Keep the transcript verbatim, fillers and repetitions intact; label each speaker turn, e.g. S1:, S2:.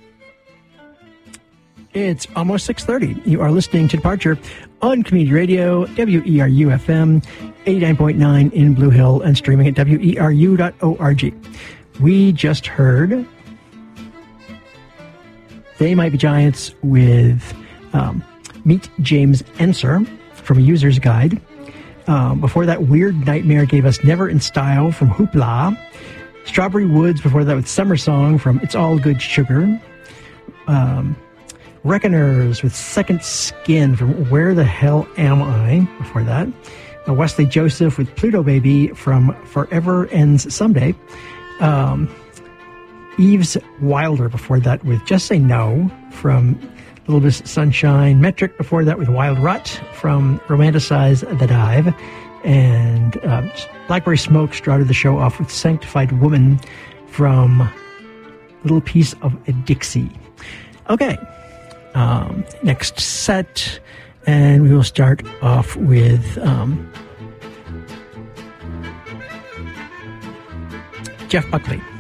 S1: It's almost six thirty. You are listening to Departure on Community Radio, W E R U F M, eighty-nine point nine in Blue Hill, and streaming at W E R U dot org. We just heard They Might Be Giants with um, Meet James Ensor from a User's Guide. Um, before that, Weird Nightmare gave us Never in Style from Hoopla. Strawberry Woods before that with Summer Song from It's All Good Sugar. Um... Reckoners with Second Skin from Where the Hell Am I? Before that, uh, Wesley Joseph with Pluto Baby from Forever Ends Someday. Um, Eves Wilder before that with Just Say No from Little Miss Sunshine. Metric before that with Wild Rut from Romanticize the Dive. And uh, Blackberry Smoke started the show off with Sanctified Woman from Little Piece of a Dixie. Okay. Um, next set, and we will start off with um, Jeff Buckley.